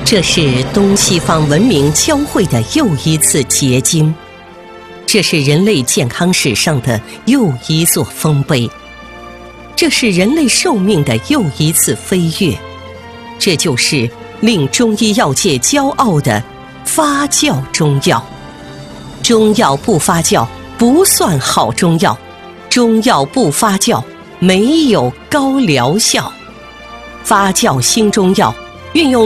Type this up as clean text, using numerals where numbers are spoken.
这是东西方文明交汇的又一次结晶，这是人类健康史上的又一座丰碑，这是人类寿命的又一次飞跃，这就是令中医药界骄傲的发酵中药。中药不发酵不算好中药，中药不发酵没有高疗效。发酵新中药运用